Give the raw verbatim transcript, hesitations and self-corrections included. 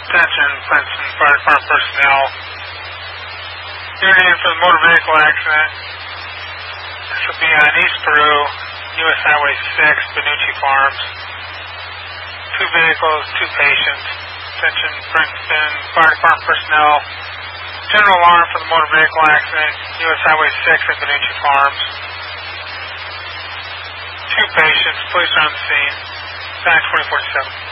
Attention, Princeton Fire Department personnel. Unit in for the motor vehicle accident. This will be on East Peru, U S Highway six, Benucci Farms. Two vehicles, two patients. Attention, Princeton Fire Department personnel. General alarm for the motor vehicle accident, U S Highway six at Benucci Farms. Two patients, police are on the scene. nine twenty forty-seven.